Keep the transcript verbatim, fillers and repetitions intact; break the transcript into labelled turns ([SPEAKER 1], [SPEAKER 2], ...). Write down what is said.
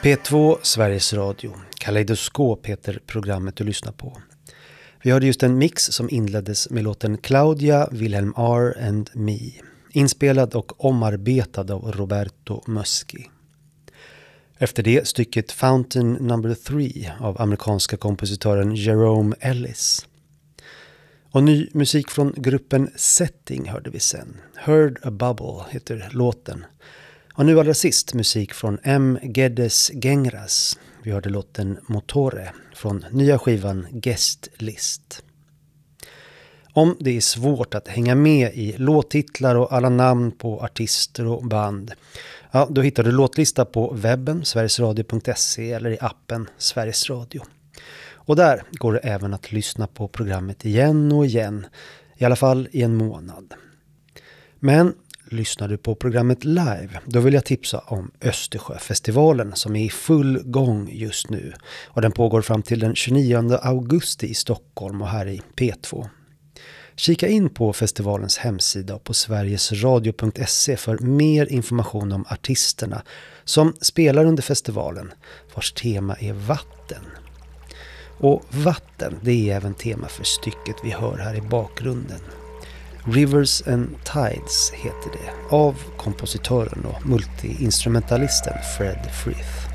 [SPEAKER 1] P två Sveriges Radio, Kaleidoskop heter programmet du lyssnar på. Vi hörde just en mix som inleddes med låten Claudia, Wilhelm R and Me, inspelad och omarbetad av Roberto Muschi. Efter det stycket Fountain number three av amerikanska kompositören Jerome Ellis. Och ny musik från gruppen Setting hörde vi sen. Heard a Bubble heter låten. Och nu allra sist musik från M. Geddes Gengras. Vi hörde låten Motore från nya skivan Guest List. Om det är svårt att hänga med i låttitlar och alla namn på artister och band, ja, då hittar du låtlista på webben sverigesradio punkt se eller i appen Sveriges Radio. Och där går det även att lyssna på programmet igen och igen, i alla fall i en månad. Men lyssnar du på programmet live, då vill jag tipsa om Östersjöfestivalen som är i full gång just nu. Och den pågår fram till den tjugonionde augusti i Stockholm och här i P två. Kika in på festivalens hemsida och på sverigesradio punkt se för mer information om artisterna som spelar under festivalen, vars tema är vatten. Och vatten, det är även tema för stycket vi hör här i bakgrunden. Rivers and Tides heter det, av kompositören och multiinstrumentalisten Fred Frith.